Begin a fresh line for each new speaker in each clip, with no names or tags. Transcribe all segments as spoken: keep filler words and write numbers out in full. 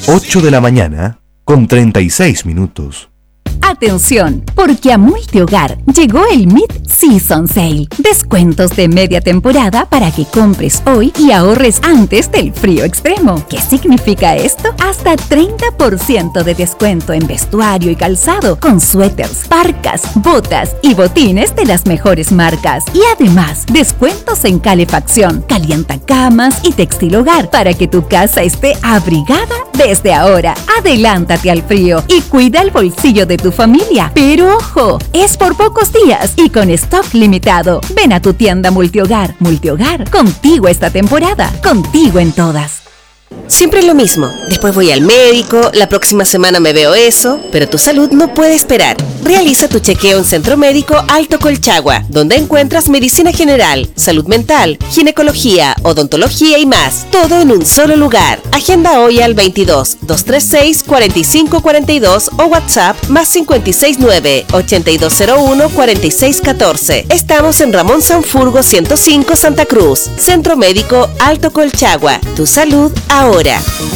ocho de la mañana con treinta y seis minutos.
Atención, porque a Multihogar llegó el Mid-Season Sale. Descuentos de media temporada para que compres hoy y ahorres antes del frío extremo. ¿Qué significa esto? Hasta treinta por ciento de descuento en vestuario y calzado, con suéteres, parcas, botas y botines de las mejores marcas. Y además, descuentos en calefacción, calientacamas y textil hogar para que tu casa esté abrigada desde ahora. Adelántate al frío y cuida el bolsillo de tu familia. Pero ojo, es por pocos días y con stock limitado. Ven a tu tienda Multihogar. Multihogar, contigo esta temporada, contigo en todas.
Siempre lo mismo. Después voy al médico, la próxima semana me veo eso, pero tu salud no puede esperar. Realiza tu chequeo en Centro Médico Alto Colchagua, donde encuentras medicina general, salud mental, ginecología, odontología y más. Todo en un solo lugar. Agenda hoy al veintidós, doscientos treinta y seis, cuarenta y cinco cuarenta y dos o WhatsApp más cincuenta y seis nueve, ochenta y dos cero uno, cuarenta y seis catorce. Estamos en Ramón Sanfurgo ciento cinco, Santa Cruz. Centro Médico Alto Colchagua. Tu salud ahora.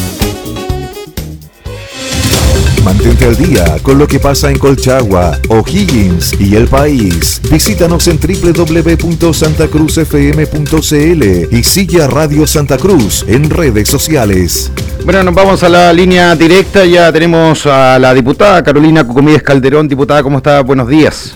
Mantente al día con lo que pasa en Colchagua, O'Higgins y el país. Visítanos en doble u doble u doble u punto santa cruz f m punto c l y sigue a Radio Santa Cruz en redes sociales.
Bueno, nos vamos a la línea directa. Ya tenemos a la diputada Carolina Cucumídez Calderón. Diputada, ¿cómo está? Buenos días.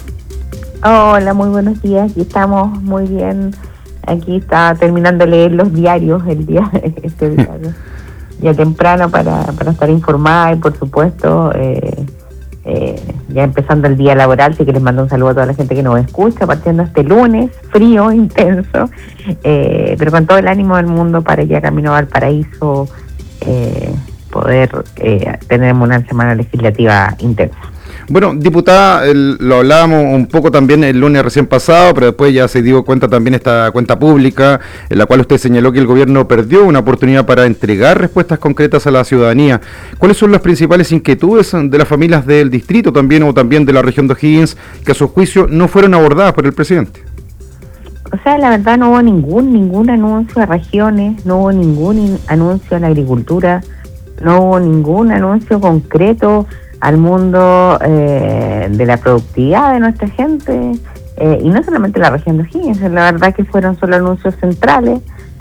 Hola, muy buenos días. Aquí estamos muy bien. Aquí está terminando de leer los diarios el día este diario. Ya temprano para, para estar informada y por supuesto eh, eh, ya empezando el día laboral, así que les mando un saludo a toda la gente que nos escucha, partiendo este lunes, frío, intenso, eh, pero con todo el ánimo del mundo para ya camino al paraíso, eh, poder eh, tener una semana legislativa intensa.
Bueno, diputada, el, lo hablábamos un poco también el lunes recién pasado, pero después ya se dio cuenta también esta cuenta pública, en la cual usted señaló que el gobierno perdió una oportunidad para entregar respuestas concretas a la ciudadanía. ¿Cuáles son las principales inquietudes de las familias del distrito también o también de la región de O'Higgins que a su juicio no fueron abordadas por el presidente?
O sea, la verdad no hubo ningún, ningún anuncio a regiones, no hubo ningún in- anuncio a la agricultura, no hubo ningún anuncio concreto al mundo eh, de la productividad de nuestra gente, eh, y no solamente la región de O'Higgins, la verdad que fueron solo anuncios centrales,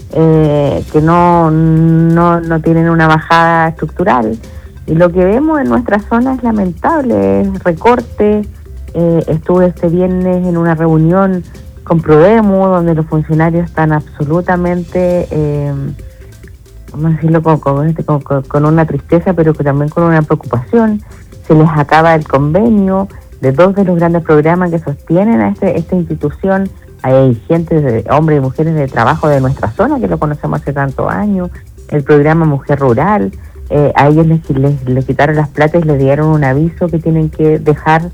eh, que no, no, no tienen una bajada estructural, y lo que vemos en nuestra zona es lamentable, es recorte. Eh, estuve este viernes en una reunión con Prodemu, donde los funcionarios están absolutamente, eh, vamos a decirlo, con, con, con, con una tristeza, pero que también con una preocupación. Se les acaba el convenio de dos de los grandes programas que sostienen a este, esta institución. Hay gente, de, hombres y mujeres de trabajo de nuestra zona que lo conocemos hace tantos años. El programa Mujer Rural, eh, a ellos les, les, les quitaron las plata y les dieron un aviso que tienen que dejar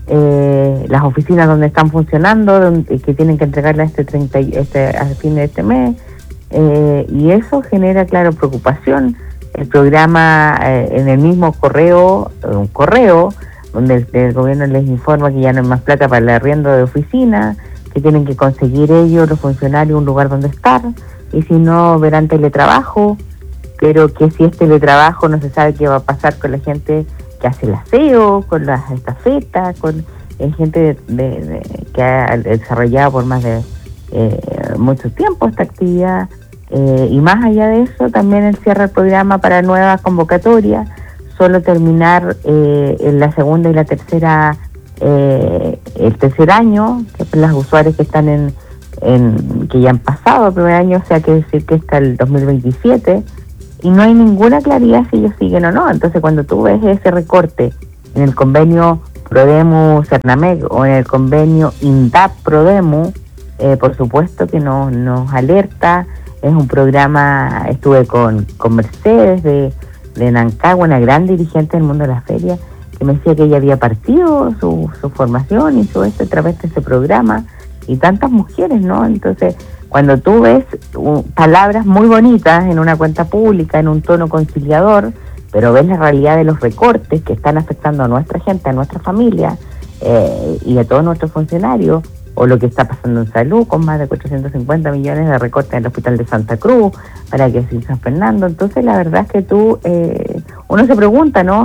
eh, las oficinas donde están funcionando, donde, que tienen que entregarla este treinta, este, a fin de este mes. Eh, y eso genera, claro, preocupación. El programa, eh, en el mismo correo, un correo, donde el, el gobierno les informa que ya no hay más plata para el arriendo de oficina, que tienen que conseguir ellos, los funcionarios, un lugar donde estar, y si no, verán teletrabajo, pero que si es teletrabajo no se sabe qué va a pasar con la gente que hace el aseo, con las estafetas, con eh, gente de, de, de, que ha desarrollado por más de eh, mucho tiempo esta actividad. Eh, y más allá de eso, también el cierre del programa para nuevas convocatorias, solo terminar eh, en la segunda y la tercera, eh, el tercer año, que las usuarios que están en, en que ya han pasado el primer año, o sea, que decir que está el dos mil veintisiete, y no hay ninguna claridad si ellos siguen o no. Entonces, cuando tú ves ese recorte en el convenio Prodemu-Cernamec o en el convenio INDAP-Prodemu, eh, por supuesto que no, nos alerta. Es un programa, estuve con, con Mercedes de, de Nancagua, una gran dirigente del mundo de la feria, que me decía que ella había partido su, su formación y su esto a través de ese programa, y tantas mujeres, ¿no? Entonces, cuando tú ves uh, palabras muy bonitas en una cuenta pública, en un tono conciliador, pero ves la realidad de los recortes que están afectando a nuestra gente, a nuestra familia eh, y a todos nuestros funcionarios, o lo que está pasando en salud, con más de cuatrocientos cincuenta millones de recortes en el Hospital de Santa Cruz, para que sea San Fernando. Entonces, la verdad es que tú, eh, uno se pregunta, ¿no?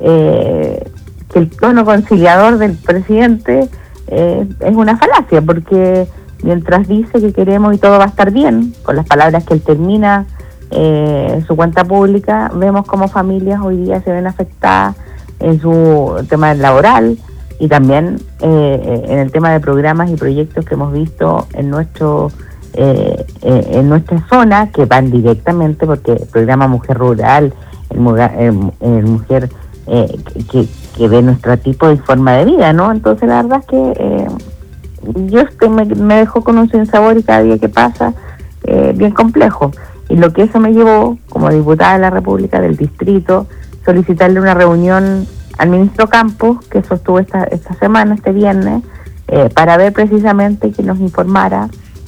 Eh, que el tono conciliador del presidente eh, es una falacia, porque mientras dice que queremos y todo va a estar bien, con las palabras que él termina eh, su cuenta pública, vemos como familias hoy día se ven afectadas en su tema laboral y también eh, en el tema de programas y proyectos que hemos visto en nuestro eh, eh, en nuestra zona, que van directamente, porque el programa Mujer Rural, el, el, el Mujer eh, que, que ve nuestro tipo de forma de vida, ¿no? Entonces la verdad es que eh, yo estoy, me, me dejó con un sinsabor y cada día que pasa eh, bien complejo. Y lo que eso me llevó, como diputada de la República del Distrito, solicitarle una reunión al ministro Campos, que sostuvo esta, esta semana, este viernes, eh, para ver precisamente que nos informara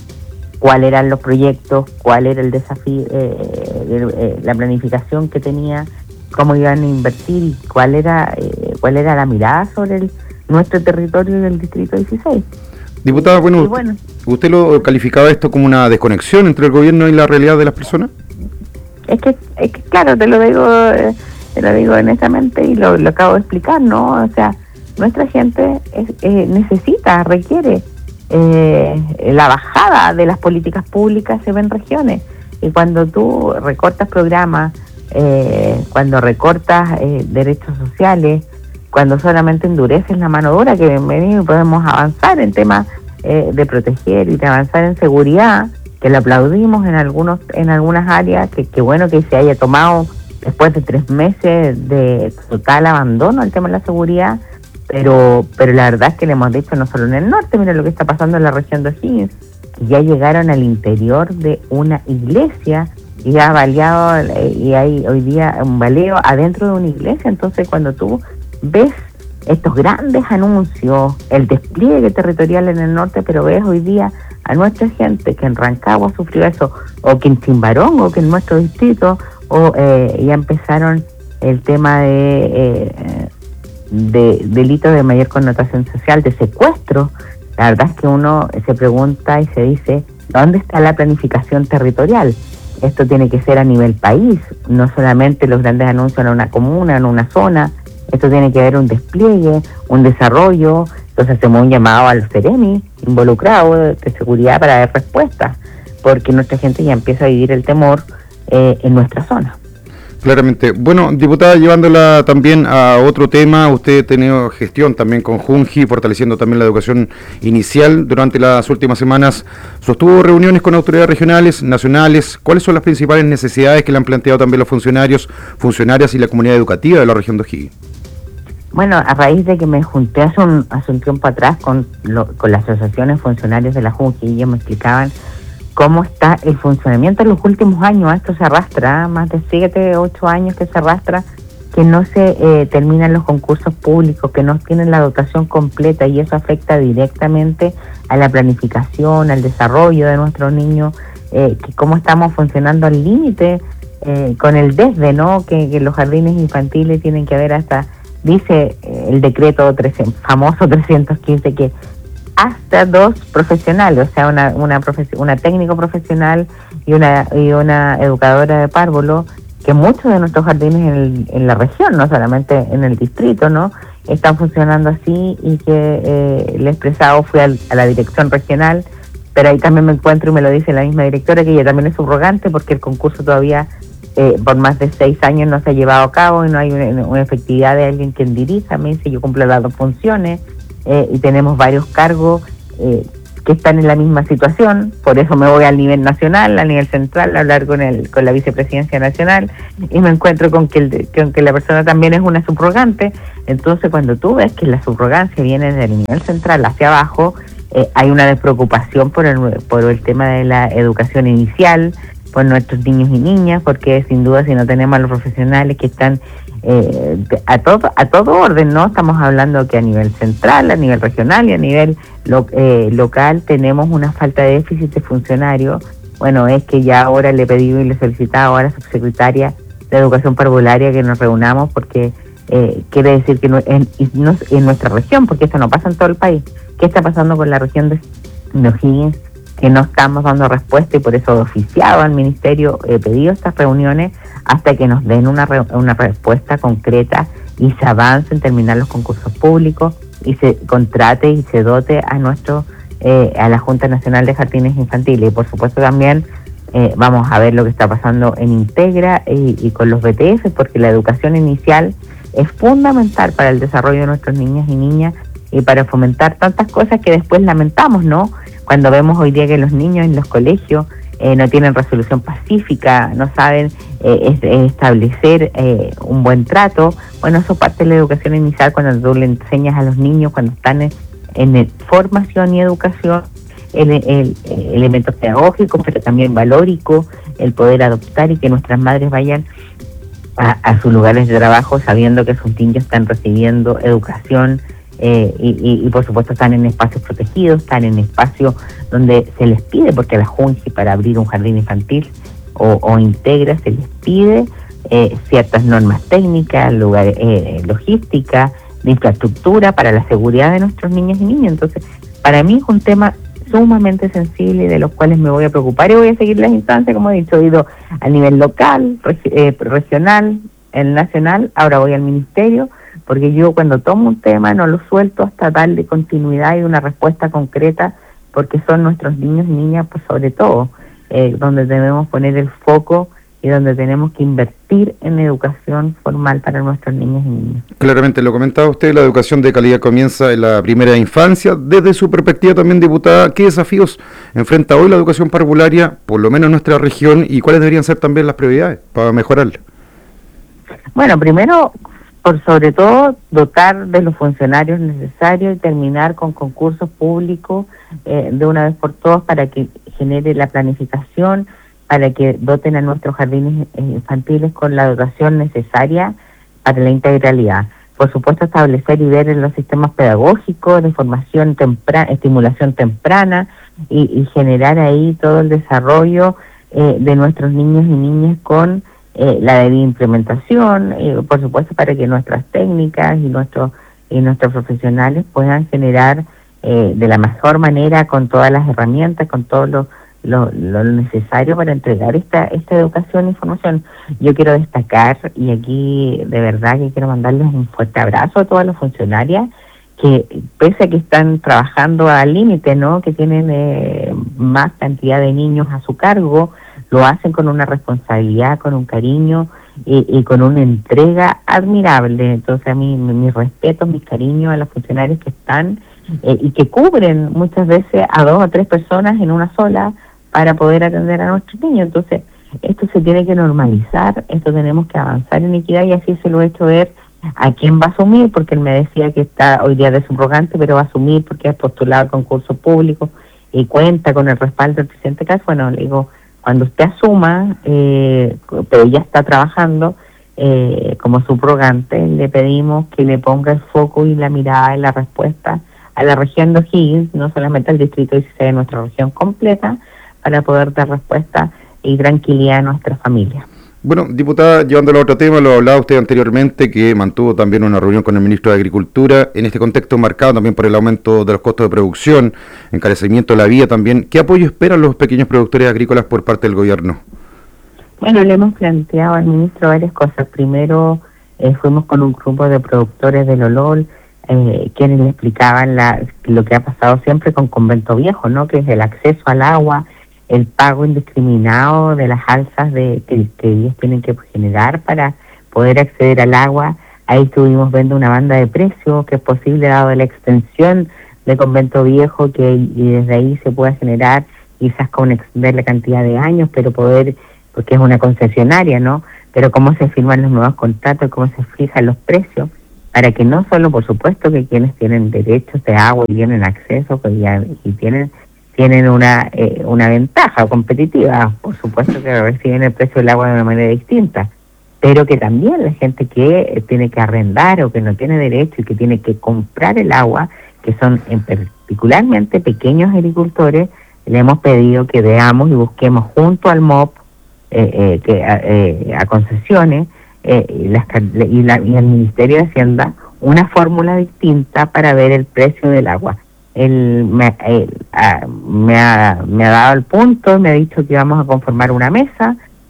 cuáles eran los proyectos, cuál era el desafío, eh, eh, la planificación que tenía, cómo iban a invertir y cuál era eh, cuál era la mirada sobre el, nuestro territorio del Distrito dieciséis.
Diputada, bueno,
y bueno,
¿usted lo calificaba esto como una desconexión entre el gobierno y la realidad de las personas?
Es que, es que claro, te lo digo eh, te lo digo honestamente y lo, lo acabo de explicar, ¿no? O sea, nuestra gente es, eh, necesita, requiere eh, la bajada de las políticas públicas se ven regiones, y cuando tú recortas programas, eh, cuando recortas eh, derechos sociales, cuando solamente endureces la mano dura, que bienvenido podemos avanzar en temas eh, de proteger y de avanzar en seguridad, que lo aplaudimos en algunos en algunas áreas, que, que bueno que se haya tomado después de tres meses de total abandono el tema de la seguridad, pero pero la verdad es que le hemos dicho no solo en el norte, mira lo que está pasando en la región de O'Higgins, que ya llegaron al interior de una iglesia y ha baleado, eh, y hay hoy día un baleo adentro de una iglesia. Entonces cuando tú ves estos grandes anuncios, el despliegue territorial en el norte, pero ves hoy día a nuestra gente que en Rancagua sufrió eso, o que en Chimbarón, o que en nuestro distrito, o eh, ya empezaron el tema de, eh, de delitos de mayor connotación social, de secuestro. La verdad es que uno se pregunta y se dice, ¿dónde está la planificación territorial? Esto tiene que ser a nivel país, no solamente los grandes anuncios en una comuna, en una zona. Esto tiene que haber un despliegue, un desarrollo. Entonces hacemos un llamado a los Ceremi involucrados de seguridad para dar respuestas, porque nuestra gente ya empieza a vivir el temor eh, en nuestra zona.
Claramente. Bueno, diputada, llevándola también a otro tema, usted ha tenido gestión también con Junji, fortaleciendo también la educación inicial. Durante las últimas semanas sostuvo reuniones con autoridades regionales, nacionales. ¿Cuáles son las principales necesidades que le han planteado también los funcionarios, funcionarias y la comunidad educativa de la región de O'Higgins?
Bueno, a raíz de que me junté hace un, hace un tiempo atrás con, lo, con las asociaciones funcionarios de la Junji, y ellos me explicaban cómo está el funcionamiento en los últimos años. Esto se arrastra, más de siete, ocho años que se arrastra, que no se eh, terminan los concursos públicos, que no tienen la dotación completa, y eso afecta directamente a la planificación, al desarrollo de nuestros niños, eh, que cómo estamos funcionando al límite eh, con el desde, ¿no? Que, que los jardines infantiles tienen que haber hasta, dice eh, el decreto trece, famoso trescientos quince, que hasta dos profesionales, o sea, una una, profes- una técnico profesional y una y una educadora de párvulo, que muchos de nuestros jardines en, el, en la región, no solamente en el distrito, ¿no?, están funcionando así, y que eh, el expresado fue al, a la dirección regional, pero ahí también me encuentro y me lo dice la misma directora, que ella también es subrogante, porque el concurso todavía eh, por más de seis años no se ha llevado a cabo y no hay una, una efectividad de alguien quien dirija. Me dice, yo cumplo las dos funciones. Eh, y tenemos varios cargos eh, que están en la misma situación, por eso me voy al nivel nacional, al nivel central, a hablar con el con la vicepresidencia nacional, y me encuentro con que, el, con que la persona también es una subrogante. Entonces cuando tú ves que la subrogancia viene del nivel central hacia abajo, eh, hay una despreocupación por el, por el tema de la educación inicial, por nuestros niños y niñas, porque sin duda si no tenemos a los profesionales que están Eh, a todo a todo orden, ¿no? Estamos hablando que a nivel central, a nivel regional y a nivel lo, eh, local tenemos una falta de déficit de funcionarios. Bueno, es que ya ahora le he pedido y le he solicitado ahora a la subsecretaria de Educación Parvularia que nos reunamos, porque eh, quiere decir que no, en, no, en nuestra región, porque esto no pasa en todo el país. ¿Qué está pasando con la región de, de O'Higgins? Que no estamos dando respuesta, y por eso he oficiado al ministerio, he pedido estas reuniones hasta que nos den una, re, una respuesta concreta y se avance en terminar los concursos públicos y se contrate y se dote a nuestro eh, a la Junta Nacional de Jardines Infantiles. Y por supuesto también eh, vamos a ver lo que está pasando en Integra y, y con los B T F, porque la educación inicial es fundamental para el desarrollo de nuestros niños y niñas y para fomentar tantas cosas que después lamentamos, ¿no? Cuando vemos hoy día que los niños en los colegios eh, no tienen resolución pacífica, no saben eh, es, es establecer eh, un buen trato. Bueno, eso parte de la educación inicial, cuando tú le enseñas a los niños, cuando están en, en formación y educación, el, el, el elementos pedagógicos, pero también valóricos, el poder adoptar y que nuestras madres vayan a, a sus lugares de trabajo sabiendo que sus niños están recibiendo educación. Eh, y, y, y por supuesto están en espacios protegidos, están en espacios donde se les pide, porque a la Junji para abrir un jardín infantil o, o Integra se les pide eh, ciertas normas técnicas, lugares, eh, logística, de infraestructura para la seguridad de nuestros niños y niñas. Entonces, para mí es un tema sumamente sensible y de los cuales me voy a preocupar y voy a seguir las instancias, como he dicho, he ido a nivel local, reg eh, regional, el nacional, ahora voy al ministerio, porque yo cuando tomo un tema no lo suelto hasta darle continuidad y una respuesta concreta, porque son nuestros niños y niñas, pues sobre todo, eh, donde debemos poner el foco y donde tenemos que invertir en educación formal para nuestros niños y niñas.
Claramente, lo comentaba usted, la educación de calidad comienza en la primera infancia. Desde su perspectiva también, diputada, ¿qué desafíos enfrenta hoy la educación parvularia, por lo menos en nuestra región, y cuáles deberían ser también las prioridades para mejorarla?
Bueno, primero, por sobre todo, dotar de los funcionarios necesarios y terminar con concursos públicos eh, de una vez por todas para que genere la planificación, para que doten a nuestros jardines infantiles con la dotación necesaria para la integralidad. Por supuesto, establecer y ver en los sistemas pedagógicos de formación temprana, estimulación temprana y, y generar ahí todo el desarrollo eh, de nuestros niños y niñas con Eh, la debida implementación, eh, por supuesto, para que nuestras técnicas y nuestros y nuestros profesionales puedan generar eh, de la mejor manera, con todas las herramientas, con todo lo, lo, lo necesario para entregar esta esta educación y formación. Yo quiero destacar, y aquí de verdad que quiero mandarles un fuerte abrazo a todas las funcionarias que, pese a que están trabajando al límite, ¿no?, que tienen eh, más cantidad de niños a su cargo, lo hacen con una responsabilidad, con un cariño y, y con una entrega admirable. Entonces, a mí, mis respetos, mis cariños a los funcionarios que están eh, y que cubren muchas veces a dos o tres personas en una sola para poder atender a nuestros niños. Entonces, esto se tiene que normalizar, esto tenemos que avanzar en equidad, y así se lo he hecho ver a quién va a asumir, porque él me decía que está hoy día de subrogante, pero va a asumir porque es postulado al concurso público y cuenta con el respaldo del presidente Cas. Bueno, le digo, cuando usted asuma, eh, pero ya está trabajando eh, como subrogante, le pedimos que le ponga el foco y la mirada y la respuesta a la región de O'Higgins, no solamente al distrito dieciséis de nuestra región completa, para poder dar respuesta y tranquilidad a nuestra familia.
Bueno, diputada, llevándolo a otro tema, lo hablaba usted anteriormente, que mantuvo también una reunión con el ministro de Agricultura, en este contexto marcado también por el aumento de los costos de producción, encarecimiento de la vida también. ¿Qué apoyo esperan los pequeños productores agrícolas por parte del gobierno?
Bueno, le hemos planteado al ministro varias cosas. Primero, eh, fuimos con un grupo de productores del Olol, eh, quienes le explicaban la, lo que ha pasado siempre con Convento Viejo, ¿no?, que es el acceso al agua, el pago indiscriminado de las alzas de que, que ellos tienen que generar para poder acceder al agua. Ahí estuvimos viendo una banda de precios que es posible dado la extensión de Convento Viejo, que y desde ahí se pueda generar, quizás con extender la cantidad de años, pero poder, porque es una concesionaria, ¿no?, pero cómo se firman los nuevos contratos, cómo se fijan los precios, para que no solo, por supuesto, que quienes tienen derechos de agua y tienen acceso, pues ya, y tienen tienen una eh, una ventaja competitiva, por supuesto que reciben el precio del agua de una manera distinta, pero que también la gente que eh, tiene que arrendar o que no tiene derecho y que tiene que comprar el agua, que son en particularmente pequeños agricultores, le hemos pedido que veamos y busquemos junto al M O P, eh, eh, que eh, a concesiones eh, y, las, y, la, y al Ministerio de Hacienda una fórmula distinta para ver el precio del agua. Él me, él, a, me, ha, me ha dado el punto, me ha dicho que vamos a conformar una mesa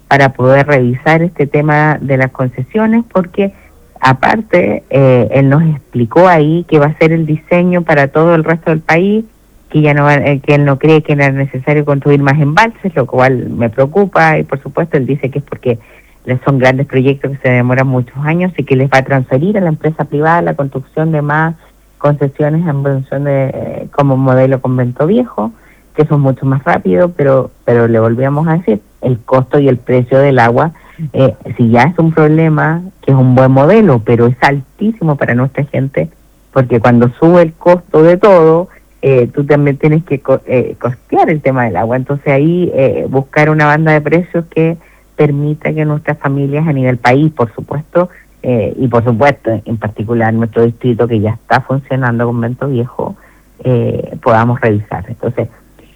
para poder revisar este tema de las concesiones, porque aparte eh, él nos explicó ahí que va a ser el diseño para todo el resto del país, que ya no va, eh, que él no cree que era necesario construir más embalses, lo cual me preocupa, y por supuesto él dice que es porque son grandes proyectos que se demoran muchos años y que les va a transferir a la empresa privada la construcción de más concesiones en función de eh, como modelo convento viejo, que son mucho más rápidos, pero pero le volvíamos a decir, el costo y el precio del agua, eh, si ya es un problema, que es un buen modelo, pero es altísimo para nuestra gente, porque cuando sube el costo de todo, eh, tú también tienes que co eh, costear el tema del agua. Entonces ahí eh, buscar una banda de precios que permita que nuestras familias a nivel país, por supuesto, eh, y por supuesto, en particular nuestro distrito que ya está funcionando Convento Viejo, eh, podamos revisar. Entonces,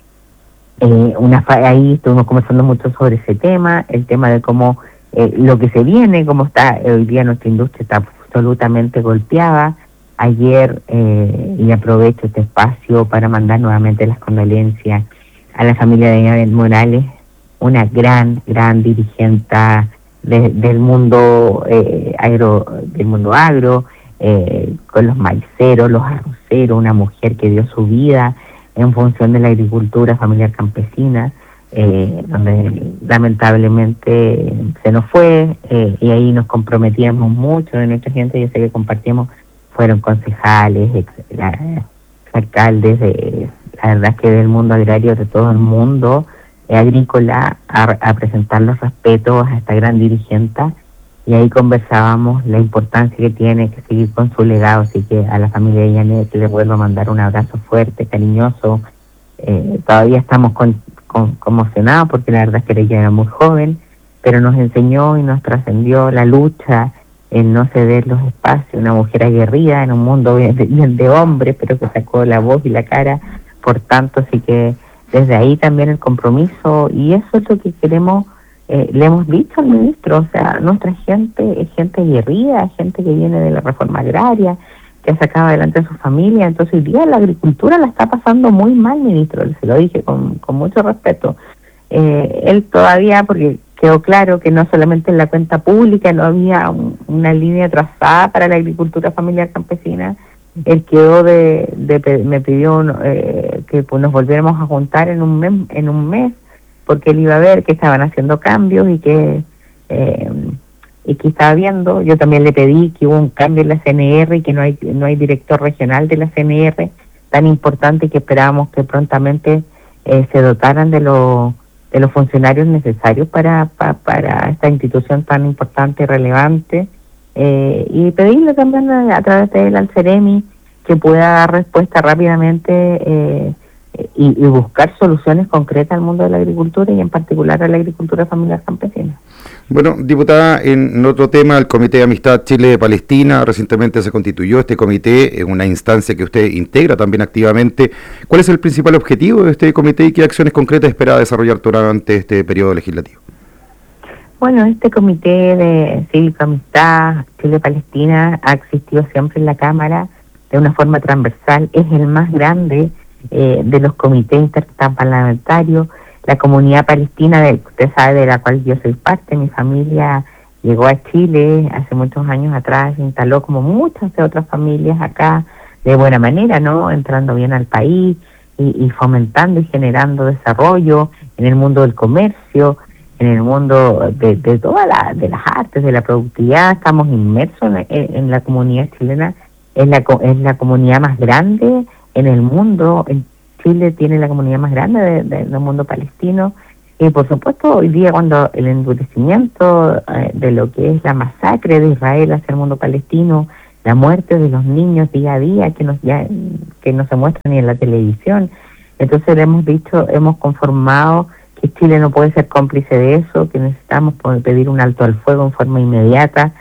eh, una ahí estuvimos conversando mucho sobre ese tema, el tema de cómo eh, lo que se viene, cómo está hoy día nuestra industria está absolutamente golpeada. Ayer, eh, y aprovecho este espacio para mandar nuevamente las condolencias a la familia de Yanet Morales, una gran, gran dirigente de, del mundo eh, agro, del mundo agro, eh, con los maiceros, los arroceros, una mujer que dio su vida en función de la agricultura familiar campesina, eh, donde lamentablemente se nos fue, eh, y ahí nos comprometíamos mucho de nuestra gente. Yo sé que compartimos, fueron concejales, ex, la, alcaldes, de, la verdad que del mundo agrario, de todo el mundo agrícola, a, a presentar los respetos a esta gran dirigente, y ahí conversábamos la importancia que tiene que seguir con su legado. Así que a la familia de Yanet le vuelvo a mandar un abrazo fuerte, cariñoso. Eh, todavía estamos con, con, conmocionados porque la verdad es que ella era muy joven, pero nos enseñó y nos trascendió la lucha, el no ceder los espacios, una mujer aguerrida en un mundo bien de, bien de hombres, pero que sacó la voz y la cara por tanto. Así que desde ahí también el compromiso, y eso es lo que queremos, eh, le hemos dicho al ministro, o sea, nuestra gente es gente aguerrida, gente que viene de la reforma agraria, que ha sacado adelante a su familia. Entonces hoy día la agricultura la está pasando muy mal, ministro, se lo dije con, con mucho respeto. Eh, él todavía, porque quedó claro que no solamente en la cuenta pública no había un, una línea trazada para la agricultura familiar campesina, él quedó de, de me pidió eh, que pues, nos volviéramos a juntar en un mes, en un mes, porque él iba a ver que estaban haciendo cambios y que eh, y que estaba viendo. Yo también le pedí que hubo un cambio en la C N R y que no hay no hay director regional de la C N R tan importante, que esperábamos que prontamente eh, se dotaran de los de los funcionarios necesarios para, para para esta institución tan importante y relevante. Eh, y pedirle también a, a través de él al Ceremi que pueda dar respuesta rápidamente eh, y, y buscar soluciones concretas al mundo de la agricultura, y en particular a la agricultura familiar campesina.
Bueno, diputada, en otro tema, el Comité de Amistad Chile-Palestina recientemente se constituyó. Este comité es una instancia que usted integra también activamente. ¿Cuál es el principal objetivo de este comité y qué acciones concretas espera desarrollar durante este periodo legislativo?
Bueno, este Comité de Cívico Amistad Chile-Palestina ha existido siempre en la Cámara de una forma transversal. Es el más grande eh, de los comités interparlamentarios. La comunidad palestina, de, usted sabe, de la cual yo soy parte, mi familia llegó a Chile hace muchos años atrás, se instaló como muchas de otras familias acá de buena manera, ¿no? Entrando bien al país y, y fomentando y generando desarrollo en el mundo del comercio, en el mundo de, de todas la, de las artes, de la productividad. Estamos inmersos en, en, en la comunidad chilena. Es la, es la comunidad más grande en el mundo. En Chile tiene la comunidad más grande de, de, del mundo palestino. Y por supuesto hoy día, cuando el endurecimiento eh, de lo que es la masacre de Israel hacia el mundo palestino, la muerte de los niños día a día, que, nos ya, que no se muestra ni en la televisión. Entonces le hemos dicho, hemos conformado que Chile no puede ser cómplice de eso, que necesitamos pedir un alto al fuego en forma inmediata,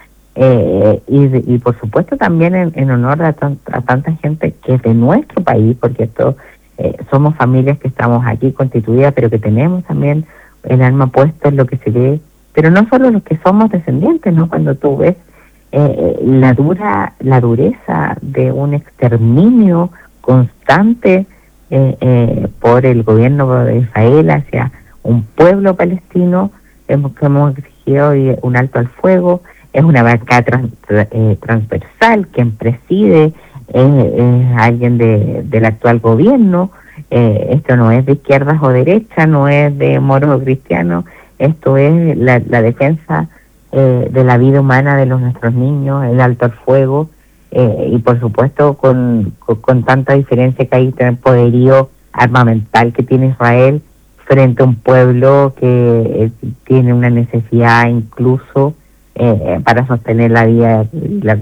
eh, y, y por supuesto también en, en honor a, tant, a tanta gente que es de nuestro país, porque esto eh, somos familias que estamos aquí constituidas, pero que tenemos también el alma puesta en lo que se ve, pero no solo los que somos descendientes, ¿no? Cuando tú ves eh, la dura la dureza de un exterminio constante eh, eh, por el gobierno de Israel hacia un pueblo palestino, hemos, que hemos exigido un alto al fuego. Es una bancada trans, eh, transversal. Quien preside es, es alguien de, del actual gobierno. Eh, esto no es de izquierdas o derechas, no es de moros o cristianos, esto es la, la defensa eh, de la vida humana de los nuestros niños, el alto al fuego, eh, y por supuesto con, con, con tanta diferencia que hay entre el poderío armamental que tiene Israel frente a un pueblo que eh, tiene una necesidad incluso eh, para sostener la vida la,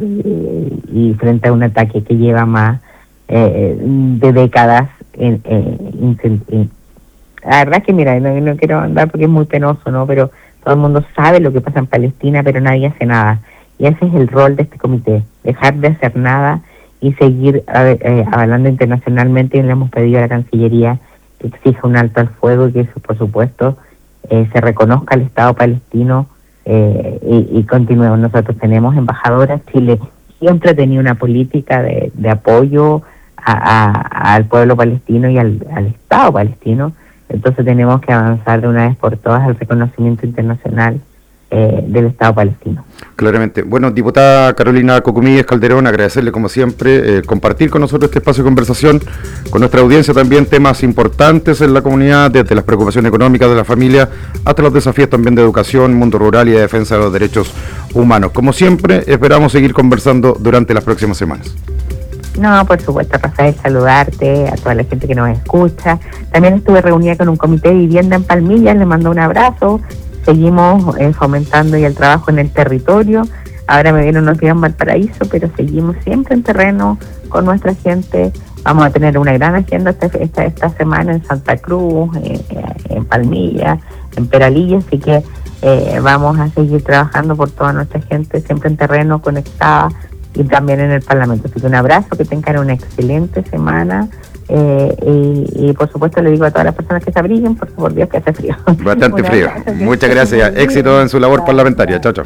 y frente a un ataque que lleva más eh, de décadas. En, en, en, en, la verdad es que mira, no, no quiero andar porque es muy penoso, ¿no? Pero todo el mundo sabe lo que pasa en Palestina, pero nadie hace nada. Y ese es el rol de este comité, dejar de hacer nada y seguir eh, avalando internacionalmente. Y le hemos pedido a la Cancillería que exija un alto al fuego y que eso, por supuesto, eh, se reconozca al Estado palestino eh, y, y continuemos. Nosotros tenemos embajadoras. Chile siempre ha tenido una política de, de apoyo A, a, al pueblo palestino y al, al Estado palestino. Entonces tenemos que avanzar de una vez por todas al reconocimiento internacional eh, del Estado palestino.
Claramente. Bueno, diputada Carolina Cocumí Calderón, agradecerle como siempre eh, compartir con nosotros este espacio de conversación, con nuestra audiencia también temas importantes en la comunidad, desde las preocupaciones económicas de la familia hasta los desafíos también de educación, mundo rural y de defensa de los derechos humanos. Como siempre, esperamos seguir conversando durante las próximas semanas.
No, por supuesto, Rafael, saludarte a toda la gente que nos escucha. También estuve reunida con un comité de vivienda en Palmilla, le mando un abrazo. Seguimos eh, fomentando ya el trabajo en el territorio. Ahora me vienen unos días en Valparaíso, pero seguimos siempre en terreno con nuestra gente. Vamos a tener una gran agenda esta, esta, esta semana en Santa Cruz, eh, en Palmilla, en Peralillo, así que eh, vamos a seguir trabajando por toda nuestra gente, siempre en terreno, conectada, y también en el Parlamento. Así que un abrazo, que tengan una excelente semana eh, y, y por supuesto le digo a todas las personas que se abriguen, porque por Dios que hace frío.
Bastante frío. Muchas gracias. Éxito en su labor parlamentaria. Chao, chao.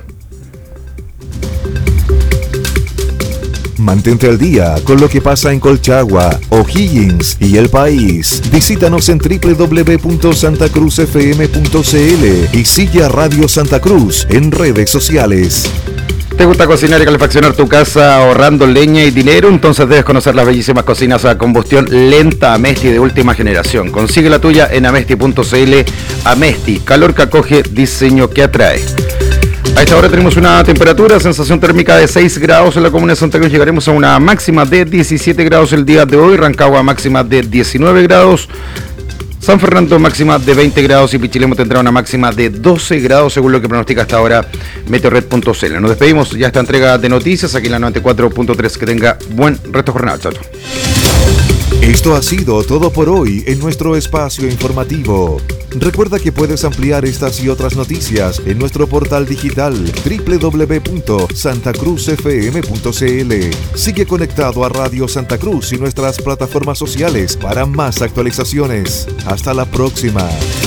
Mantente al día con lo que pasa en Colchagua, O'Higgins y el país. Visítanos en doble u doble u doble u punto santa cruz f m punto c l y sigue a Radio Santa Cruz en redes sociales.
¿Te gusta cocinar y calefaccionar tu casa ahorrando leña y dinero? Entonces debes conocer las bellísimas cocinas a combustión lenta Amesti de última generación. Consigue la tuya en amesti punto c l. Amesti, calor que acoge, diseño que atrae. A esta hora tenemos una temperatura, sensación térmica de seis grados en la comuna de Santa Cruz. Llegaremos a una máxima de diecisiete grados el día de hoy. Rancagua máxima de diecinueve grados. San Fernando máxima de veinte grados y Pichilemu tendrá una máxima de doce grados según lo que pronostica hasta ahora meteorred punto c l. Nos despedimos ya esta entrega de noticias aquí en la noventa y cuatro punto tres. Que tenga buen resto de jornada. Chao, chao.
Esto ha sido todo por hoy en nuestro espacio informativo. Recuerda que puedes ampliar estas y otras noticias en nuestro portal digital doble u doble u doble u punto santa cruz f m punto c l. Sigue conectado a Radio Santa Cruz y nuestras plataformas sociales para más actualizaciones. Hasta la próxima.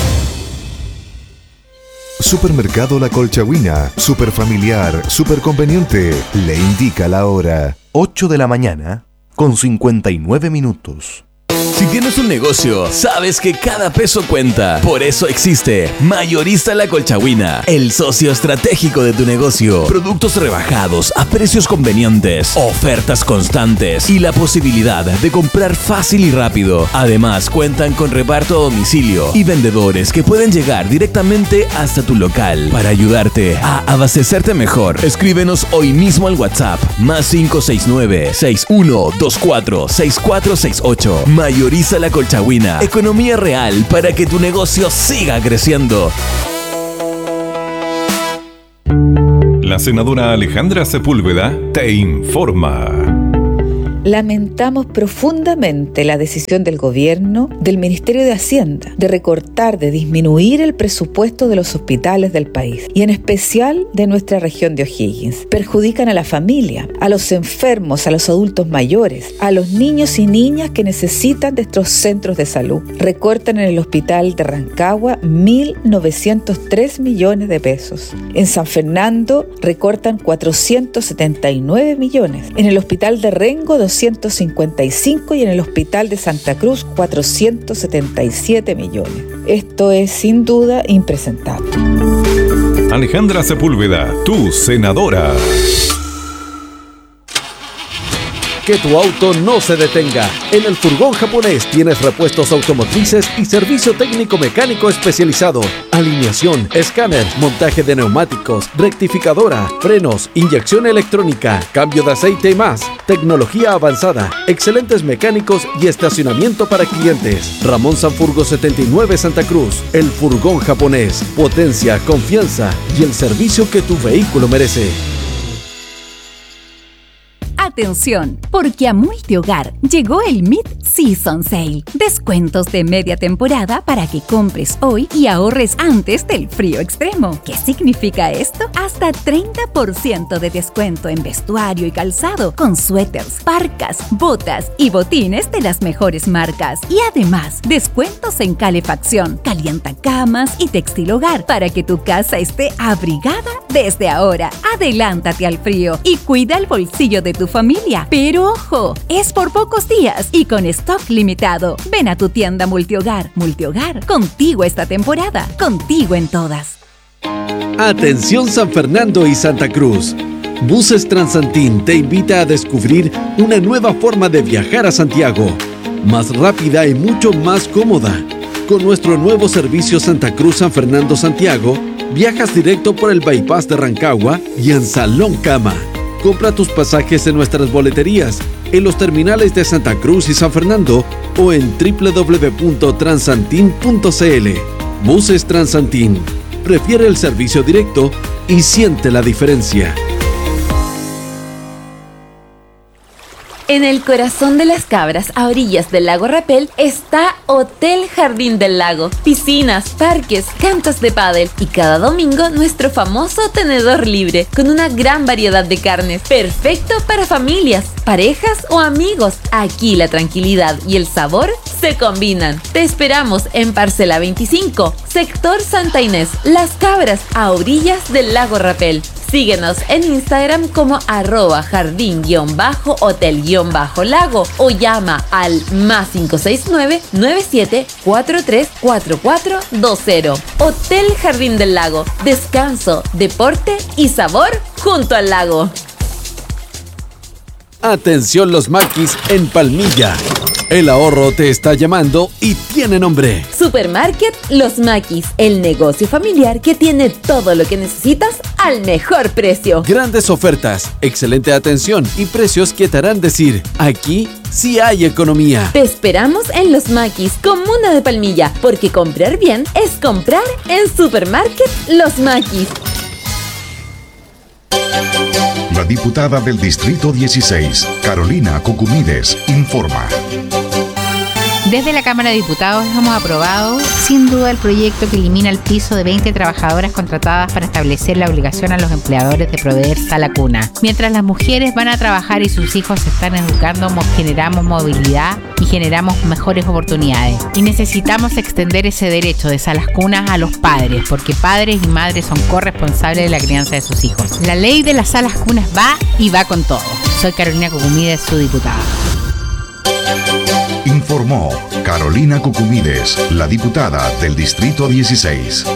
Supermercado La Colchagüina, super familiar, super conveniente, le indica la hora.
ocho de la mañana con cincuenta y nueve minutos.
Si tienes un negocio, sabes que cada peso cuenta. Por eso existe Mayorista La Colchagüina, el socio estratégico de tu negocio. Productos rebajados a precios convenientes, ofertas constantes y la posibilidad de comprar fácil y rápido. Además, cuentan con reparto a domicilio y vendedores que pueden llegar directamente hasta tu local para ayudarte a abastecerte mejor. Escríbenos hoy mismo al WhatsApp más cinco seis nueve, seis uno dos cuatro, seis cuatro seis ocho. Mayoriza La Colchagüina. Economía real para que tu negocio siga creciendo.
La senadora Alejandra Sepúlveda te informa.
Lamentamos profundamente la decisión del gobierno, del Ministerio de Hacienda, de recortar, de disminuir el presupuesto de los hospitales del país, y en especial de nuestra región de O'Higgins. Perjudican a la familia, a los enfermos, a los adultos mayores, a los niños y niñas que necesitan de estos centros de salud. Recortan en el hospital de Rancagua mil novecientos tres millones de pesos. En San Fernando recortan cuatrocientos setenta y nueve millones. En el hospital de Rengo, doscientos cincuenta y cinco, y en el hospital de Santa Cruz cuatrocientos setenta y siete millones. Esto es sin duda impresentable.
Alejandra Sepúlveda, tu senadora.
Que tu auto no se detenga. En el Furgón Japonés tienes repuestos automotrices y servicio técnico mecánico especializado. Alineación, escáner, montaje de neumáticos, rectificadora, frenos, inyección electrónica, cambio de aceite y más. Tecnología avanzada, excelentes mecánicos y estacionamiento para clientes. Ramón Sanfurgo setenta y nueve Santa Cruz. El Furgón Japonés. Potencia, confianza y el servicio que tu vehículo merece.
Atención, porque a Multihogar llegó el Mid-Season Sale. Descuentos de media temporada para que compres hoy y ahorres antes del frío extremo. ¿Qué significa esto? Hasta treinta por ciento de descuento en vestuario y calzado, con suéteres, parcas, botas y botines de las mejores marcas. Y además, descuentos en calefacción, calientacamas y textil hogar para que tu casa esté abrigada desde ahora. Adelántate al frío y cuida el bolsillo de tu familia. Pero ojo, es por pocos días y con stock limitado. Ven a tu tienda Multihogar. Multihogar, contigo esta temporada, contigo en todas.
Atención San Fernando y Santa Cruz. Buses Transantín te invita a descubrir una nueva forma de viajar a Santiago. Más rápida y mucho más cómoda. Con nuestro nuevo servicio Santa Cruz San Fernando Santiago, viajas directo por el bypass de Rancagua y en Salón Cama. Compra tus pasajes en nuestras boleterías, en los terminales de Santa Cruz y San Fernando o en doble u doble u doble u punto transantin punto c l. Buses Transantin. Prefiere el servicio directo y siente la diferencia.
En el corazón de las Cabras, a orillas del lago Rapel, está Hotel Jardín del Lago. Piscinas, parques, canchas de pádel y cada domingo nuestro famoso tenedor libre con una gran variedad de carnes. Perfecto para familias, parejas o amigos. Aquí la tranquilidad y el sabor se combinan. Te esperamos en Parcela veinticinco, sector Santa Inés, Las Cabras, a orillas del lago Rapel. Síguenos en Instagram como arroba jardín-hotel-lago o llama al más cinco seis nueve, nueve siete cuatro tres cuatro cuatro dos cero. Hotel Jardín del Lago. Descanso, deporte y sabor junto al lago.
Atención los maquis en Palmilla. El ahorro te está llamando y tiene nombre.
Supermarket Los Maquis, el negocio familiar que tiene todo lo que necesitas al mejor precio.
Grandes ofertas, excelente atención y precios que te harán decir, aquí sí hay economía.
Te esperamos en Los Maquis, comuna de Palmilla, porque comprar bien es comprar en Supermarket Los Maquis.
La diputada del Distrito dieciséis, Carolina Cucumides, informa.
Desde la Cámara de Diputados hemos aprobado, sin duda, el proyecto que elimina el piso de veinte trabajadoras contratadas para establecer la obligación a los empleadores de proveer sala cuna. Mientras las mujeres van a trabajar y sus hijos se están educando, generamos movilidad y generamos mejores oportunidades. Y necesitamos extender ese derecho de salas cunas a los padres, porque padres y madres son corresponsables de la crianza de sus hijos. La ley de las salas cunas va y va con todo. Soy Carolina Cucumides, su diputada.
Informó Carolina Cucumides, la diputada del Distrito dieciséis.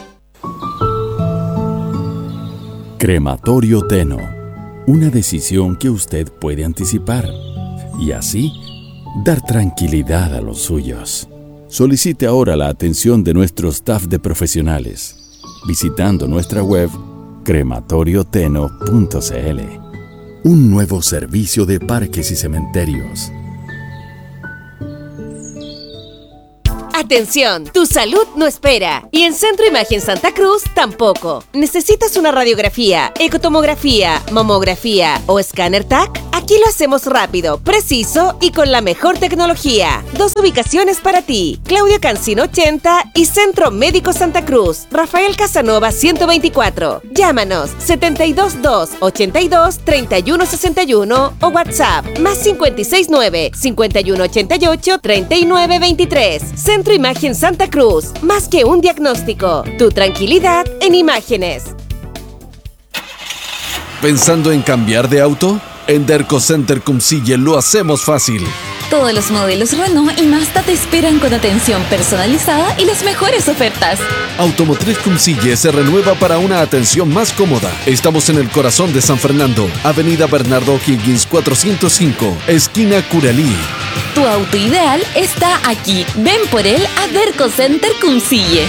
Crematorio Teno. Una decisión que usted puede anticipar y así dar tranquilidad a los suyos. Solicite ahora la atención de nuestro staff de profesionales visitando nuestra web crematorio teno punto c l. Un nuevo servicio de parques y cementerios.
Atención, tu salud no espera. Y en Centro Imagen Santa Cruz tampoco. ¿Necesitas una radiografía, ecotomografía, mamografía o escáner T A C? Aquí lo hacemos rápido, preciso y con la mejor tecnología. Dos ubicaciones para ti: Claudio Cancino ochenta y Centro Médico Santa Cruz, Rafael Casanova ciento veinticuatro. Llámanos setenta y dos dos, ochenta y dos, treinta y uno sesenta y uno o WhatsApp más cincuenta y seis nueve, cincuenta y uno ochenta y ocho, treinta y nueve veintitrés. Centro Imagen Santa Cruz, más que un diagnóstico, tu tranquilidad en imágenes.
¿Pensando en cambiar de auto? En Derco Center Cumcille lo hacemos fácil.
Todos los modelos Renault y Mazda te esperan con atención personalizada y las mejores ofertas.
Automotriz Cumcille se renueva para una atención más cómoda. Estamos en el corazón de San Fernando, Avenida Bernardo Higgins cuatrocientos cinco, esquina Curalí.
Tu auto ideal está aquí. Ven por él a Derco Center Cumcille.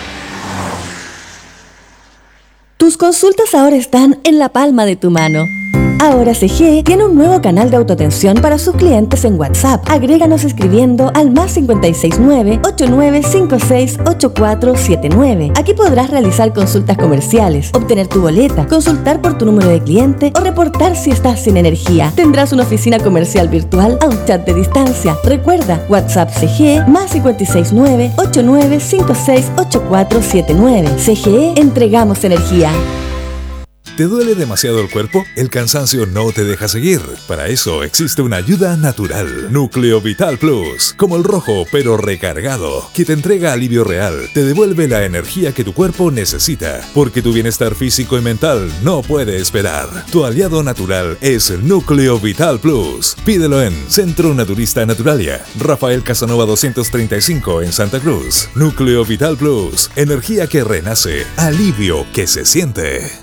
Tus consultas ahora están en la palma de tu mano. Ahora C G E tiene un nuevo canal de autoatención para sus clientes en WhatsApp. Agréganos escribiendo al más cinco seis nueve, ocho nueve cinco seis, ocho cuatro siete nueve. Aquí podrás realizar consultas comerciales, obtener tu boleta, consultar por tu número de cliente o reportar si estás sin energía. Tendrás una oficina comercial virtual a un chat de distancia. Recuerda, WhatsApp C G E más cinco seis nueve, ocho nueve cinco seis, ocho cuatro siete nueve. C G E, entregamos energía.
¿Te duele demasiado el cuerpo? El cansancio no te deja seguir. Para eso existe una ayuda natural. Núcleo Vital Plus, como el rojo pero recargado, que te entrega alivio real, te devuelve la energía que tu cuerpo necesita, porque tu bienestar físico y mental no puede esperar. Tu aliado natural es el Núcleo Vital Plus. Pídelo en Centro Naturista Naturalia, Rafael Casanova doscientos treinta y cinco en Santa Cruz. Núcleo Vital Plus, energía que renace, alivio que se siente.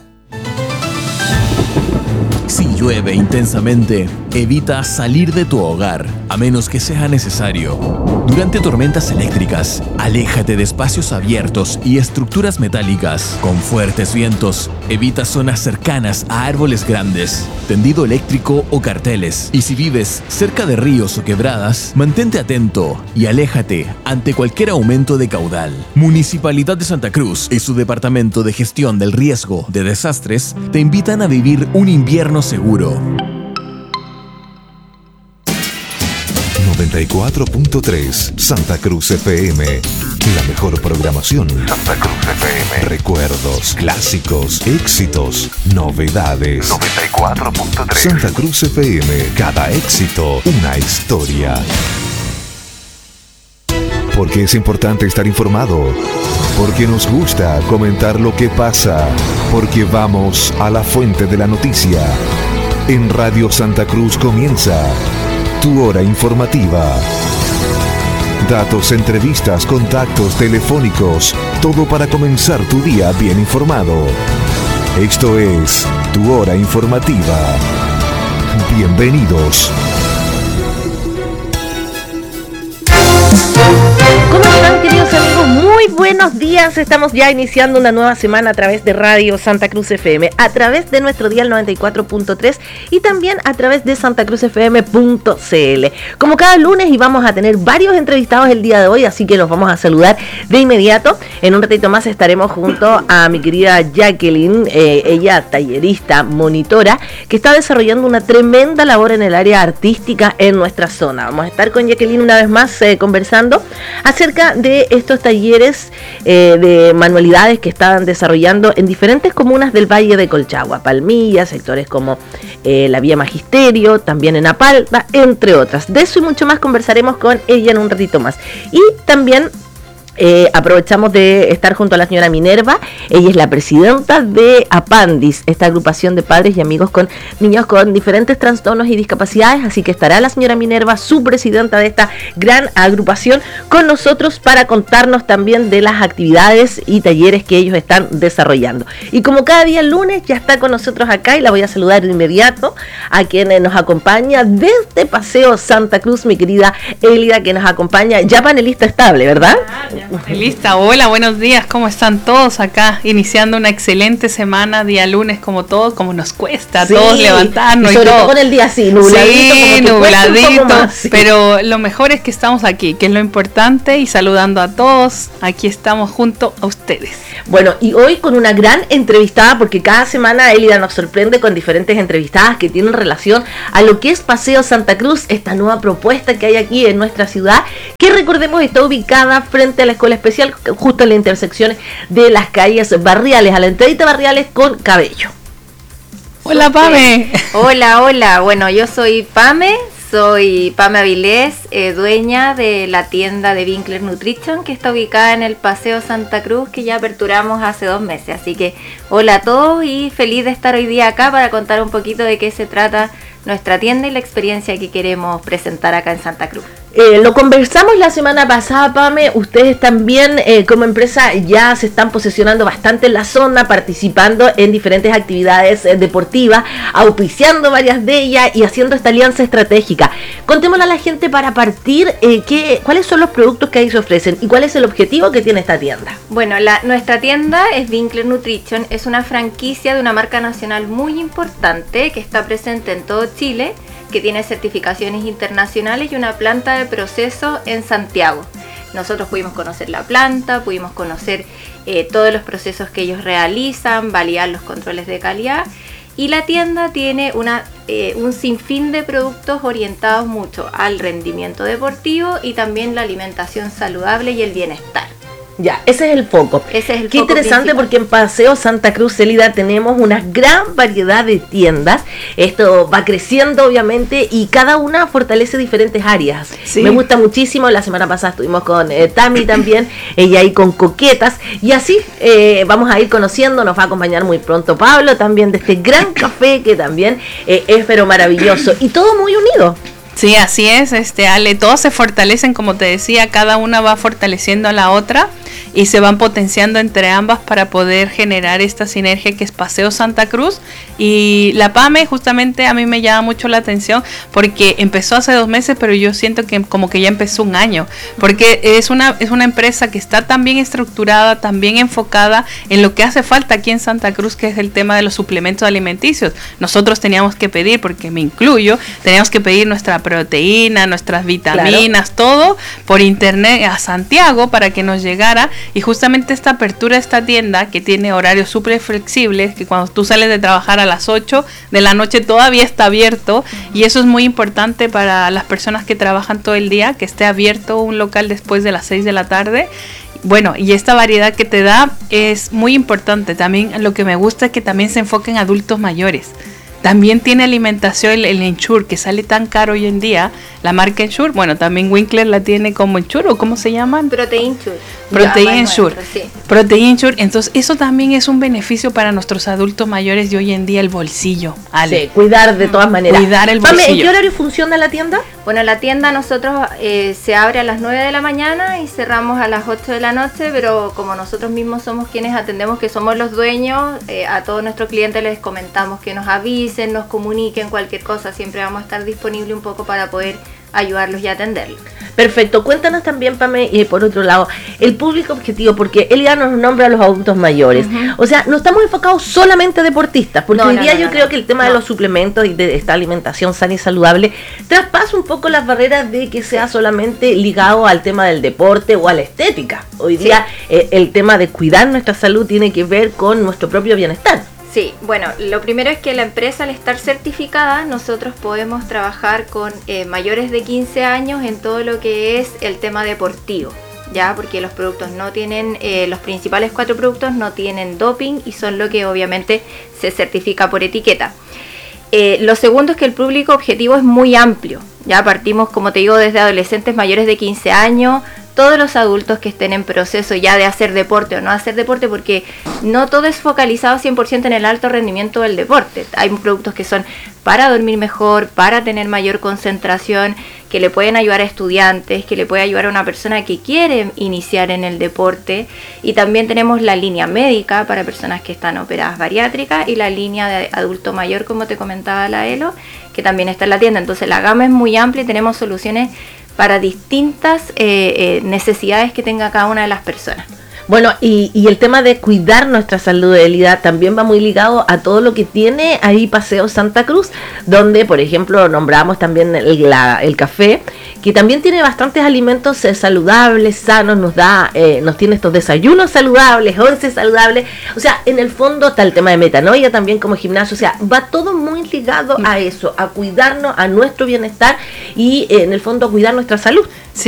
Si llueve intensamente, evita salir de tu hogar, a menos que sea necesario. Durante tormentas eléctricas, aléjate de espacios abiertos y estructuras metálicas. Con fuertes vientos, evita zonas cercanas a árboles grandes, tendido eléctrico o carteles. Y si vives cerca de ríos o quebradas, mantente atento y aléjate ante cualquier aumento de caudal. Municipalidad de Santa Cruz y su Departamento de Gestión del Riesgo de Desastres te invitan a vivir un invierno seguro.
noventa y cuatro punto tres Santa Cruz F M. La mejor programación. Santa Cruz F M. Recuerdos, clásicos, éxitos, novedades. noventa y cuatro punto tres Santa Cruz F M. Cada éxito, una historia. Porque es importante estar informado. Porque nos gusta comentar lo que pasa. Porque vamos a la fuente de la noticia. En Radio Santa Cruz comienza Tu Hora Informativa. Datos, entrevistas, contactos, telefónicos, todo para comenzar tu día bien informado. Esto es Tu Hora Informativa. Bienvenidos.
¿Cómo están, queridos amigos? Muy buenos días. Estamos ya iniciando una nueva semana a través de Radio Santa Cruz F M, a través de nuestro dial noventa y cuatro punto tres y también a través de santa cruz f m punto c l. Como cada lunes, y vamos a tener varios entrevistados el día de hoy, así que los vamos a saludar de inmediato. En un ratito más estaremos junto a mi querida Jacqueline, eh, ella tallerista, monitora, que está desarrollando una tremenda labor en el área artística en nuestra zona. Vamos a estar con Jacqueline una vez más eh, conversando acerca de estos talleres eh, de manualidades que están desarrollando en diferentes comunas del Valle de Colchagua, Palmilla, sectores como eh, la Vía Magisterio, también en Apalpa, entre otras. De eso y mucho más conversaremos con ella en un ratito más. Y también Eh, aprovechamos de estar junto a la señora Minerva. Ella es la presidenta de APANDIS, esta agrupación de padres y amigos con niños con diferentes trastornos y discapacidades, así que estará la señora Minerva, su presidenta de esta gran agrupación, con nosotros para contarnos también de las actividades y talleres que ellos están desarrollando. Y como cada día lunes, ya está con nosotros acá y la voy a saludar de inmediato a quien nos acompaña desde Paseo Santa Cruz, mi querida Elida, que nos acompaña, ya panelista estable, ¿verdad?
Ah, ya. Lista, hola, buenos días, ¿cómo están todos acá? Iniciando una excelente semana, día lunes como todos, como nos cuesta a sí, todos levantarnos y,
sobre
y todo.
todo con el día así, nubladito,
sí,
como
nubladito,
más, sí.
Pero lo mejor es que estamos aquí, que es lo importante, y saludando a todos, aquí estamos junto a ustedes.
Bueno, y hoy con una gran entrevistada, porque cada semana Elida nos sorprende con diferentes entrevistadas que tienen relación a lo que es Paseo Santa Cruz, esta nueva propuesta que hay aquí en nuestra ciudad, que recordemos está ubicada frente a la Escuela Especial, justo en la intersección de las calles Barriales, a la entradita Barriales con Cabello.
Hola, Pame.
Hola, hola. Bueno, yo soy Pame, soy Pame Avilés, eh, dueña de la tienda de Winkler Nutrition, que está ubicada en el Paseo Santa Cruz, que ya aperturamos hace dos meses. Así que hola a todos y feliz de estar hoy día acá para contar un poquito de qué se trata nuestra tienda y la experiencia que queremos presentar acá en Santa Cruz.
Eh, lo conversamos la semana pasada, Pame, ustedes también eh, como empresa ya se están posicionando bastante en la zona, participando en diferentes actividades eh, deportivas, auspiciando varias de ellas y haciendo esta alianza estratégica. Contémosle a la gente para partir eh, qué, cuáles son los productos que ahí se ofrecen y cuál es el objetivo que tiene esta tienda.
Bueno, la, nuestra tienda es Winkler Nutrition, es una franquicia de una marca nacional muy importante que está presente en todo Chile, que tiene certificaciones internacionales y una planta de proceso en Santiago. Nosotros pudimos conocer la planta, pudimos conocer eh, todos los procesos que ellos realizan, validar los controles de calidad, y la tienda tiene una, eh, un sinfín de productos orientados mucho al rendimiento deportivo y también la alimentación saludable y el bienestar.
Ya, ese es el foco.
Ese es el
Qué
foco
interesante
principal.
porque en Paseo Santa Cruz, Célida, tenemos una gran variedad de tiendas. Esto va creciendo obviamente y cada una fortalece diferentes áreas.
Sí.
Me gusta muchísimo. La semana pasada estuvimos con eh, Tami también, ella ahí con Coquetas. Y así eh, vamos a ir conociendo. Nos va a acompañar muy pronto Pablo también de este gran café que también eh, es pero maravilloso. Y todo muy unido.
Sí, así es, este Ale, todos se fortalecen, como te decía, cada una va fortaleciendo a la otra y se van potenciando entre ambas para poder generar esta sinergia que es Paseo Santa Cruz. Y la PAME justamente a mí me llama mucho la atención porque empezó hace dos meses, pero yo siento que como que ya empezó un año, porque es una, es una empresa que está tan bien estructurada, tan bien enfocada en lo que hace falta aquí en Santa Cruz, que es el tema de los suplementos alimenticios. Nosotros teníamos que pedir, porque me incluyo, teníamos que pedir nuestra proteína, nuestras vitaminas, claro, todo por internet a Santiago para que nos llegara. Y justamente esta apertura de esta tienda, que tiene horarios súper flexibles, que cuando tú sales de trabajar a las ocho de la noche todavía está abierto, uh-huh. Y eso es muy importante para las personas que trabajan todo el día, que esté abierto un local después de las seis de la tarde. Bueno, y esta variedad que te da es muy importante. También lo que me gusta es que también se enfoca en adultos mayores. También tiene alimentación, el, el Ensure, que sale tan caro hoy en día, la marca Ensure. Bueno, también Winkler la tiene como Ensure, ¿o cómo se llaman?
Protein Ensure.
Protein
Ya,
Ensure.
Nuestro, sí.
Protein Ensure. Entonces, eso también es un beneficio para nuestros adultos mayores de hoy en día, el bolsillo. Ale.
Sí, cuidar de todas maneras.
Cuidar el
Pame,
bolsillo.
¿en qué horario funciona la tienda?
Bueno, la tienda nosotros eh, se abre a las nueve de la mañana y cerramos a las ocho de la noche, pero como nosotros mismos somos quienes atendemos, que somos los dueños, eh, a todos nuestros clientes les comentamos que nos avisen, nos comuniquen cualquier cosa, siempre vamos a estar disponibles un poco para poder ayudarlos y atenderlos.
Perfecto, cuéntanos también, Pame, y por otro lado, el público objetivo, porque él ya nos nombra a los adultos mayores. Uh-huh. O sea, no estamos enfocados solamente a deportistas, porque
no,
hoy
no,
día
no,
yo
no,
creo
no.
que el tema no. de los suplementos y de esta alimentación sana y saludable traspasa un poco las barreras de que sea solamente ligado al tema del deporte o a la estética. Hoy día sí. eh, el tema de cuidar nuestra salud tiene que ver con nuestro propio bienestar.
Sí, bueno, lo primero es que la empresa, al estar certificada, nosotros podemos trabajar con eh, mayores de quince años en todo lo que es el tema deportivo, ya, porque los productos no tienen, eh, los principales cuatro productos no tienen doping y son lo que obviamente se certifica por etiqueta. Eh, lo segundo es que el público objetivo es muy amplio, ya partimos, como te digo, desde adolescentes mayores de quince años, todos los adultos que estén en proceso ya de hacer deporte o no hacer deporte, porque no todo es focalizado cien por ciento en el alto rendimiento del deporte. Hay productos que son para dormir mejor, para tener mayor concentración, que le pueden ayudar a estudiantes, que le puede ayudar a una persona que quiere iniciar en el deporte. Y también tenemos la línea médica para personas que están operadas bariátricas y la línea de adulto mayor, como te comentaba la Elo, que también está en la tienda. Entonces la gama es muy amplia y tenemos soluciones para distintas eh, eh, necesidades que tenga cada una de las personas.
Bueno, y, y el tema de cuidar nuestra salud, Elida, también va muy ligado a todo lo que tiene ahí Paseo Santa Cruz, donde, por ejemplo, nombramos también el, la, el café, que también tiene bastantes alimentos eh, saludables, sanos, nos da, eh, nos tiene estos desayunos saludables, once saludables, o sea, en el fondo está el tema de metanoia también como gimnasio, o sea, va todo muy ligado a eso, a cuidarnos, a nuestro bienestar y eh, en el fondo a cuidar nuestra salud.
Sí,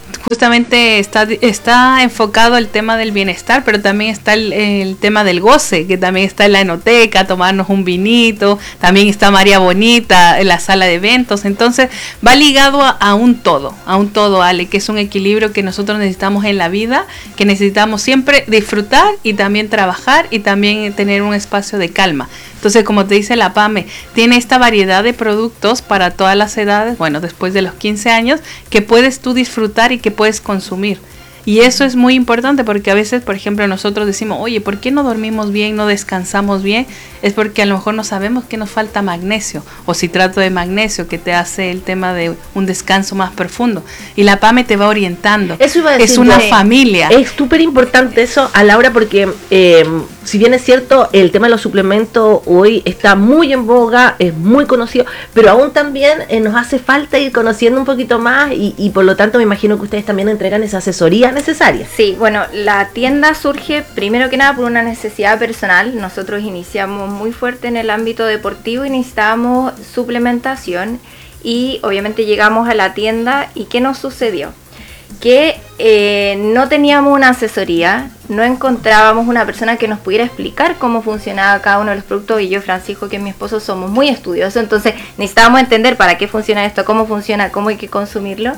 justamente está, está enfocado el tema del bienestar, pero también está el, el tema del goce, que también está en la enoteca, tomarnos un vinito, también está María Bonita en la sala de eventos, entonces va ligado a, a un todo, a un todo, Ale, que es un equilibrio que nosotros necesitamos en la vida, que necesitamos siempre disfrutar y también trabajar y también tener un espacio de calma. Entonces, como te dice la PAME, tiene esta variedad de productos para todas las edades, bueno, después de los quince años, que puedes tú disfrutar y que puedes consumir. Y eso es muy importante porque a veces, por ejemplo, nosotros decimos, oye, ¿por qué no dormimos bien, no descansamos bien? Es porque a lo mejor no sabemos que nos falta magnesio, o citrato de magnesio, que te hace el tema de un descanso más profundo. Y la PAME te va orientando.
Eso iba a decir,
es una
eh,
familia.
Es súper importante eso, a Laura, porque eh, si bien es cierto, el tema de los suplementos hoy está muy en boga, es muy conocido, pero aún también eh, nos hace falta ir conociendo un poquito más y, y por lo tanto me imagino que ustedes también entregan esa asesoría necesaria.
Sí, bueno, la tienda surge primero que nada por una necesidad personal. Nosotros iniciamos muy fuerte en el ámbito deportivo y necesitábamos suplementación y obviamente llegamos a la tienda y ¿qué nos sucedió? Que eh, no teníamos una asesoría, no encontrábamos una persona que nos pudiera explicar cómo funcionaba cada uno de los productos y yo, Francisco, que es mi esposo, somos muy estudiosos, entonces necesitábamos entender para qué funciona esto, cómo funciona, cómo hay que consumirlo.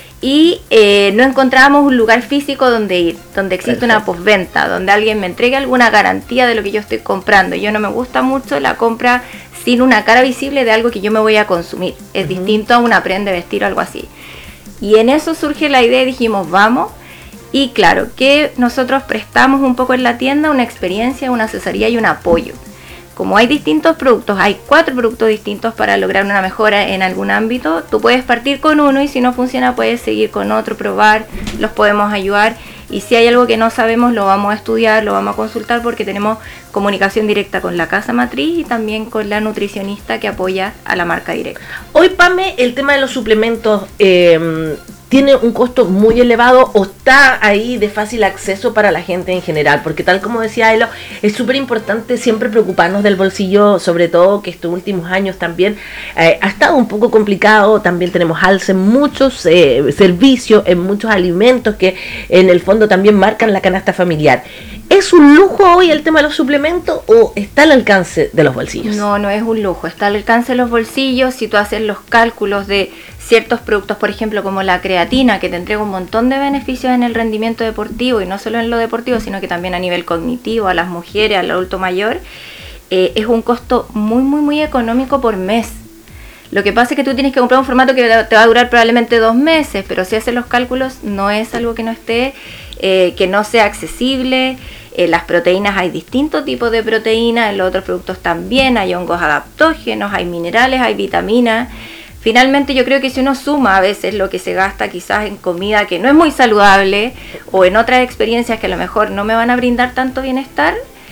Y eh, no encontrábamos un lugar físico donde ir, donde existe Perfecto. Una postventa, donde alguien me entregue alguna garantía de lo que yo estoy comprando. Yo no me gusta mucho la compra sin una cara visible de algo que yo me voy a consumir. Es uh-huh. distinto a una prenda de vestir o algo así. Y en eso surge la idea y dijimos, vamos. Y claro, que nosotros prestamos un poco en la tienda una experiencia, una asesoría y un apoyo. Como hay distintos productos, hay cuatro productos distintos para lograr una mejora en algún ámbito, tú puedes partir con uno y si no funciona puedes seguir con otro, probar, los podemos ayudar y si hay algo que no sabemos lo vamos a estudiar, lo vamos a consultar porque tenemos comunicación directa con la casa matriz y también con la nutricionista que apoya a la marca directa.
Hoy, Pame, el tema de los suplementos eh, tiene un costo muy elevado o está ahí de fácil acceso para la gente en general, porque tal como decía Elo, es súper importante siempre preocuparnos del bolsillo, sobre todo que estos últimos años también eh, ha estado un poco complicado, también tenemos alza en muchos eh, servicios, en muchos alimentos que en el fondo también marcan la canasta familiar. ¿Es un lujo hoy el tema de los suplementos o está al alcance de los bolsillos?
No, no es un lujo, está al alcance de los bolsillos. Si tú haces los cálculos de ciertos productos, por ejemplo, como la creatina, que te entrega un montón de beneficios en el rendimiento deportivo, y no solo en lo deportivo, sino que también a nivel cognitivo, a las mujeres, al adulto mayor, eh, es un costo muy, muy, muy económico por mes. Lo que pasa es que tú tienes que comprar un formato que te va a durar probablemente dos meses, pero si haces los cálculos, no es algo que no esté, eh, que no sea accesible. Eh, las proteínas, hay distintos tipos de proteínas, en los otros productos también, hay hongos adaptógenos, hay minerales, hay vitaminas. Finalmente yo creo que si uno suma a veces lo que se gasta quizás en comida que no es muy saludable o en otras experiencias que a lo mejor no me van a brindar tanto bienestar,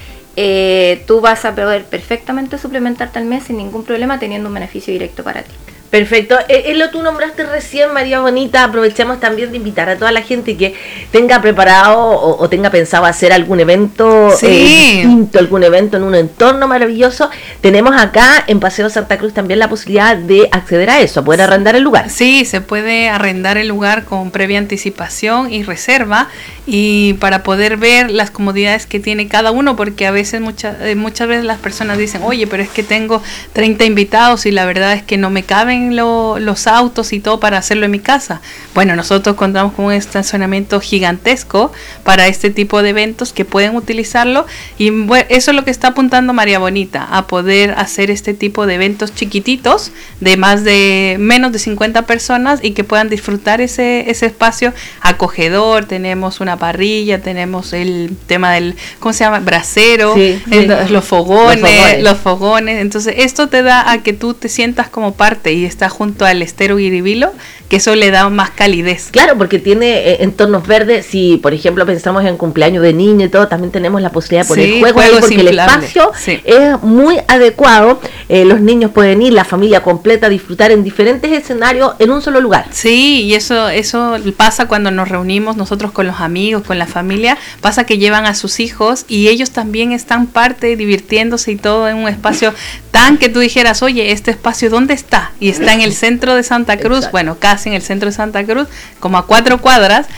eh, tú vas a poder perfectamente suplementarte al mes sin ningún problema teniendo un beneficio directo para ti.
Perfecto. Elo, tú nombraste recién, María Bonita, aprovechamos también de invitar a toda la gente que tenga preparado o, o tenga pensado hacer algún evento
sí.
eh, distinto, algún evento en un entorno maravilloso. Tenemos acá en Paseo Santa Cruz también la posibilidad de acceder a eso, a poder arrendar el lugar.
Sí, se puede arrendar el lugar con previa anticipación y reserva y para poder ver las comodidades que tiene cada uno, porque a veces, muchas, eh, muchas veces las personas dicen, oye, pero es que tengo treinta invitados y la verdad es que no me caben Lo, los autos y todo para hacerlo en mi casa. Bueno, nosotros contamos con un estacionamiento gigantesco para este tipo de eventos que pueden utilizarlo y bueno, eso es lo que está apuntando María Bonita, a poder hacer este tipo de eventos chiquititos de más de menos de cincuenta personas y que puedan disfrutar ese, ese espacio acogedor. Tenemos una parrilla, tenemos el tema del, ¿cómo se llama? Brasero,
sí,
el,
sí.
los fogones,
los fogones,
los fogones. Entonces esto te da a que tú te sientas como parte y está junto al estero Guiribilo, que eso le da más calidez.
Claro, porque tiene eh, entornos verdes. Si, por ejemplo, pensamos en cumpleaños de niños y todo, también tenemos la posibilidad de poner
sí,
juegos,
juegos
porque
inflables.
El espacio
sí.
es muy adecuado. Eh, los niños pueden ir, la familia completa, disfrutar en diferentes escenarios en un solo lugar.
Sí, y eso, eso pasa cuando nos reunimos nosotros con los amigos, con la familia, pasa que llevan a sus hijos y ellos también están parte, divirtiéndose y todo en un espacio tan que tú dijeras, oye, este espacio, ¿dónde está? Y está en el centro de Santa Cruz. Exacto. Bueno, casi en el centro de Santa Cruz, como a cuatro cuadras,